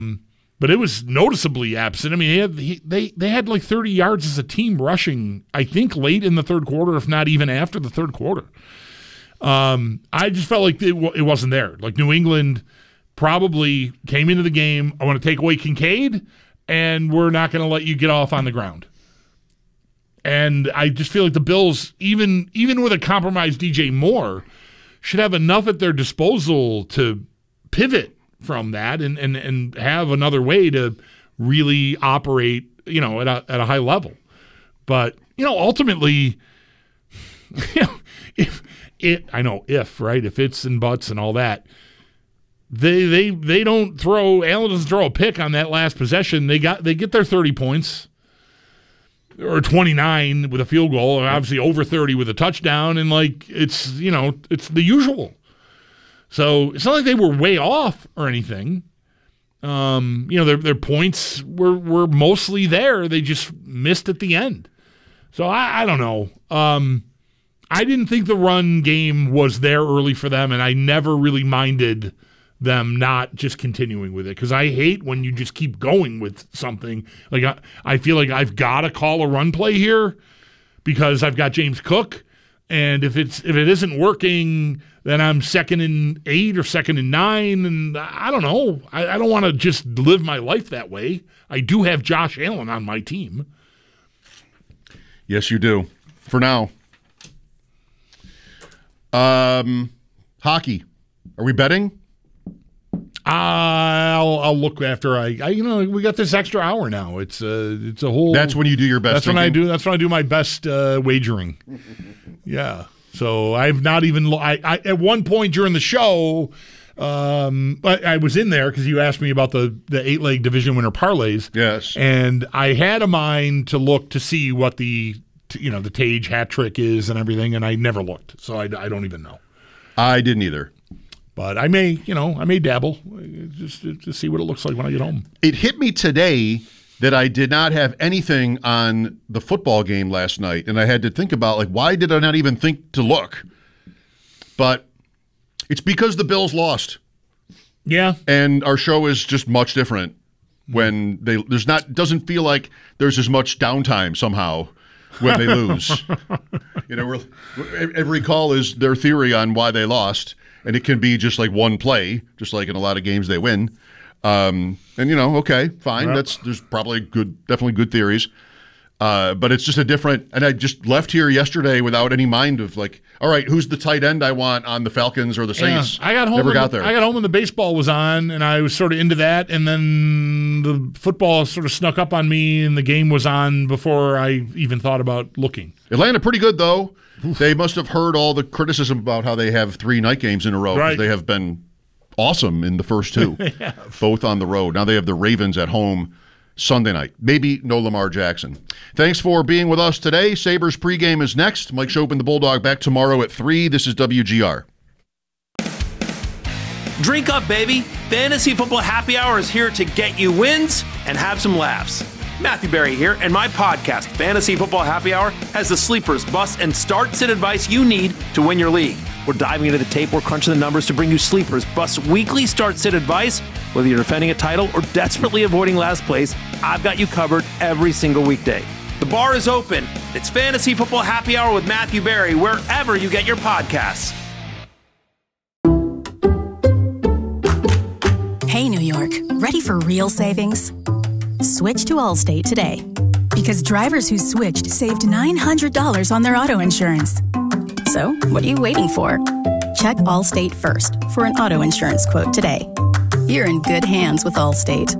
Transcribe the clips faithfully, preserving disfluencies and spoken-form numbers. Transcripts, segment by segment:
but it was noticeably absent. I mean, he had, he, they they had like thirty yards as a team rushing, I think, late in the third quarter, if not even after the third quarter. Um, I just felt like it, it wasn't there. Like New England probably came into the game, I want to take away Kincaid, and we're not going to let you get off on the ground. And I just feel like the Bills, even even with a compromised D J Moore, should have enough at their disposal to pivot from that and and, and have another way to really operate, you know, at a, at a high level. But, you know, ultimately, you know, if it, I know if, right, if it's and buts and all that, they they they don't throw, Allen doesn't throw a pick on that last possession. They got they get their thirty points. Or twenty-nine with a field goal, and obviously over thirty with a touchdown, and like it's you know it's the usual. So it's not like they were way off or anything. Um, you know their their points were were mostly there. They just missed at the end. So I, I don't know. Um, I didn't think the run game was there early for them, and I never really minded them not just continuing with it, because I hate when you just keep going with something. Like I, I feel like I've got to call a run play here because I've got James Cook, and if it's if it isn't working, then I'm second and eight or second and nine, and I don't know. I, I don't want to just live my life that way. I do have Josh Allen on my team. Yes, you do. For now. Um, hockey. Are we betting? I'll I'll look after I, I you know we got this extra hour now. It's a it's a whole. That's when you do your best. That's thinking? when I do. That's when I do my best uh, wagering. Yeah. So I've not even. I, I at one point during the show, um, I, I was in there because you asked me about the the eight leg division winner parlays. Yes. And I had a mind to look to see what the you know the Tage hat trick is and everything, and I never looked, so I, I don't even know. I didn't either. But I may, you know, I may dabble just to, to see what it looks like when I get home. It hit me today that I did not have anything on the football game last night, and I had to think about, like, why did I not even think to look? But it's because the Bills lost. Yeah. And our show is just much different when they there's not doesn't feel like there's as much downtime somehow when they lose. You know, we're, every call is their theory on why they lost. And it can be just like one play, just like in a lot of games they win. Um, and, you know, okay, fine. Yep. That's There's probably good, definitely good theories. Uh, but it's just a different – and I just left here yesterday without any mind of like, all right, who's the tight end I want on the Falcons or the Saints? Yeah, I got home Never got the, there. I got home when the baseball was on, and I was sort of into that. And then the football sort of snuck up on me, and the game was on before I even thought about looking. Atlanta pretty good, though. They must have heard all the criticism about how they have three night games in a row. Right. They have been awesome in the first two, both on the road. Now they have the Ravens at home Sunday night. Maybe no Lamar Jackson. Thanks for being with us today. Sabres pregame is next. Mike Schopp and the Bulldog back tomorrow at three. This is W G R. Drink up, baby. Fantasy Football Happy Hour is here to get you wins and have some laughs. Matthew Berry here, and my podcast, Fantasy Football Happy Hour, has the sleepers, bust, and start-sit advice you need to win your league. We're diving into the tape, we're crunching the numbers to bring you sleepers, bust, weekly start-sit advice. Whether you're defending a title or desperately avoiding last place, I've got you covered every single weekday. The bar is open. It's Fantasy Football Happy Hour with Matthew Berry, wherever you get your podcasts. Hey, New York, ready for real savings? Switch to Allstate today. Because drivers who switched saved nine hundred dollars on their auto insurance. So, what are you waiting for? Check Allstate first for an auto insurance quote today. You're in good hands with Allstate.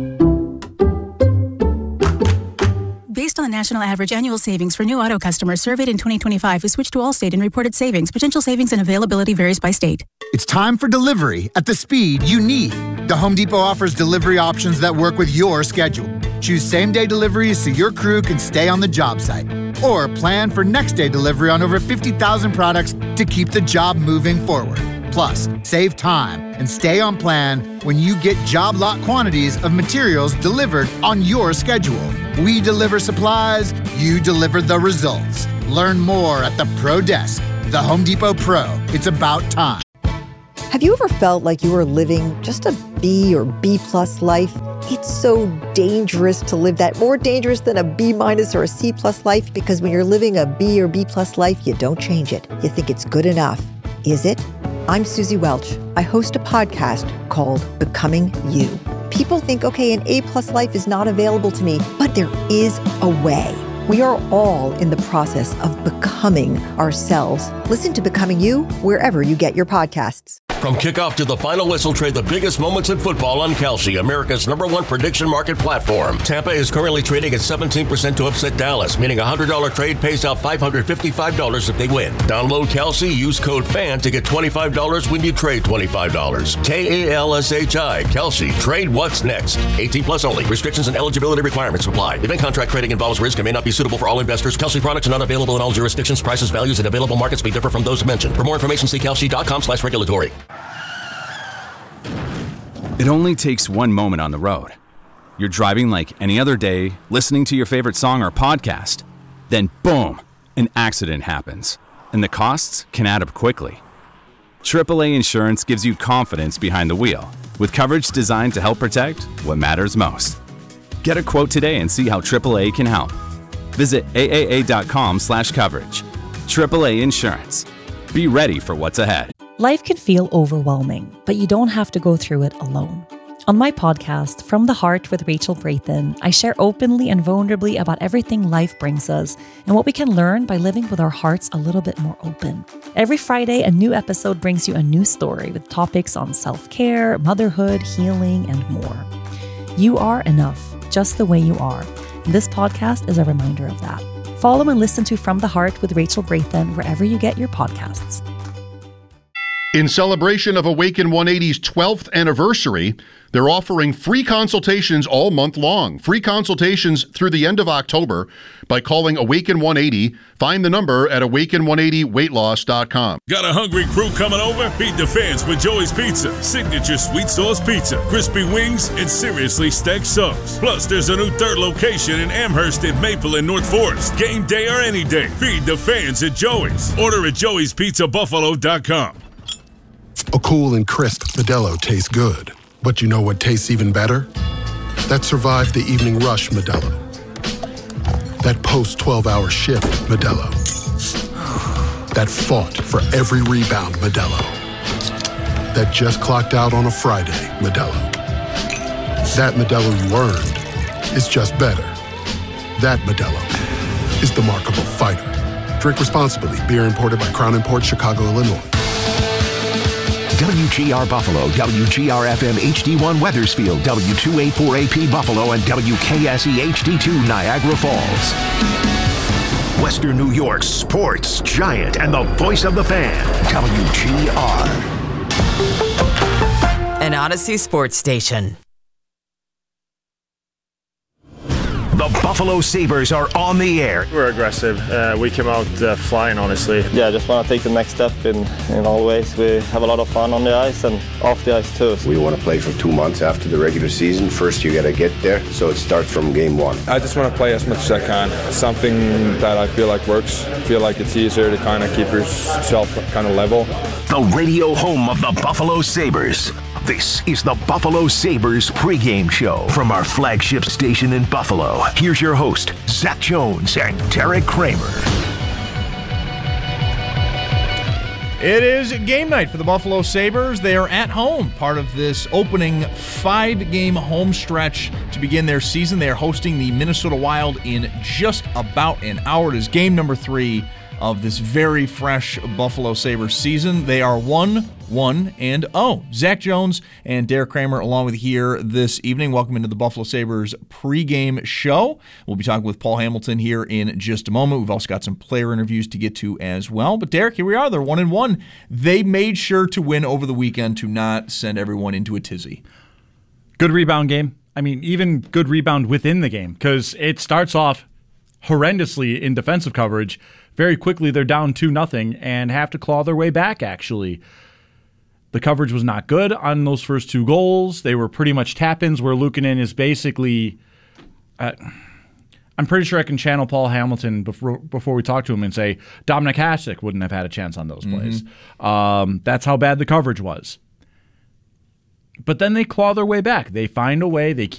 Based on the national average annual savings for new auto customers surveyed in twenty twenty-five who switched to Allstate and reported savings, potential savings and availability varies by state. It's time for delivery at the speed you need. The Home Depot offers delivery options that work with your schedule. Choose same-day deliveries so your crew can stay on the job site. Or plan for next-day delivery on over fifty thousand products to keep the job moving forward. Plus, save time and stay on plan when you get job lot quantities of materials delivered on your schedule. We deliver supplies, you deliver the results. Learn more at the Pro Desk. The Home Depot Pro. It's about time. Have you ever felt like you were living just a B or B plus life? It's so dangerous to live that, more dangerous than a B minus or a C plus life, because when you're living a B or B plus life, you don't change it. You think it's good enough. Is it? I'm Susie Welch. I host a podcast called Becoming You. People think, okay, an A plus life is not available to me, but there is a way. We are all in the process of becoming ourselves. Listen to Becoming You wherever you get your podcasts. From kickoff to the final whistle, trade the biggest moments in football on Kalshi, America's number one prediction market platform. Tampa is currently trading at seventeen percent to upset Dallas, meaning a one hundred dollars trade pays out five hundred fifty-five dollars if they win. Download Kalshi, use code FAN to get twenty-five dollars when you trade twenty-five dollars. K A L S H I, Kalshi. Trade what's next. eighteen plus only. Restrictions and eligibility requirements apply. Event contract trading involves risk and may not be suitable for all investors. Kalshi products are not available in all jurisdictions. Prices, values, and available markets may differ from those mentioned. For more information, see kalshi.com slash regulatory. It only takes one moment on the road. You're driving like any other day, listening to your favorite song or podcast. Then boom, an accident happens. And the costs can add up quickly. triple A Insurance gives you confidence behind the wheel, with coverage designed to help protect what matters most. Get a quote today and see how triple A can help. Visit triple A.com slash coverage. triple A Insurance. Be ready for what's ahead. Life can feel overwhelming, but you don't have to go through it alone. On my podcast, From the Heart with Rachel Brathen, I share openly and vulnerably about everything life brings us and what we can learn by living with our hearts a little bit more open. Every Friday, a new episode brings you a new story with topics on self-care, motherhood, healing, and more. You are enough, just the way you are. And this podcast is a reminder of that. Follow and listen to From the Heart with Rachel Brathen wherever you get your podcasts. In celebration of Awaken one eighty's twelfth anniversary, they're offering free consultations all month long. Free consultations through the end of October by calling Awaken one eighty. Find the number at awaken one eighty weight loss dot com. Got a hungry crew coming over? Feed the fans with Joey's Pizza. Signature sweet sauce pizza, crispy wings, and seriously stacked subs. Plus, there's a new third location in Amherst and Maple in North Forest. Game day or any day. Feed the fans at Joey's. Order at joeys pizza buffalo dot com. A cool and crisp Modelo tastes good. But you know what tastes even better? That survived the evening rush Modelo. That post twelve hour shift Modelo. That fought for every rebound Modelo. That just clocked out on a Friday Modelo. That Modelo you earned is just better. That Modelo is the markable fighter. Drink responsibly. Beer imported by Crown Imports, Chicago, Illinois. W G R Buffalo, W G R F M H D one Weathersfield, W two eighty-four A P Buffalo, and W K S E H D two Niagara Falls. Western New York's sports giant and the voice of the fan, W G R. An Odyssey sports station. The Buffalo Sabres are on the air. We're aggressive. Uh, we came out uh, flying, honestly. Yeah, I just want to take the next step in, in all ways. We have a lot of fun on the ice and off the ice too. We want to play for two months after the regular season. First, you got to get there, so it starts from game one. I just want to play as much as I can. Something that I feel like works. I feel like it's easier to kind of keep yourself kind of level. The radio home of the Buffalo Sabres. This is the Buffalo Sabres pregame show from our flagship station in Buffalo. Here's your host, Zach Jones and Derek Kramer. It is game night for the Buffalo Sabres. They are at home, part of this opening five-game home stretch to begin their season. They are hosting the Minnesota Wild in just about an hour. It is game number three of this very fresh Buffalo Sabres season. They are one, one, and oh. Zach Jones and Derek Kramer along with here this evening. Welcome into the Buffalo Sabres pregame show. We'll be talking with Paul Hamilton here in just a moment. We've also got some player interviews to get to as well. But Derek, here we are. They're one and one. They made sure to win over the weekend to not send everyone into a tizzy. Good rebound game. I mean, even good rebound within the game, because it starts off horrendously in defensive coverage. Very quickly, they're down two nothing and have to claw their way back, actually. The coverage was not good on those first two goals. They were pretty much tap-ins where Luukkonen is basically... Uh, I'm pretty sure I can channel Paul Hamilton before before we talk to him and say Dominic Hasek wouldn't have had a chance on those plays. Mm-hmm. Um, that's how bad the coverage was. But then they claw their way back. They find a way. They keep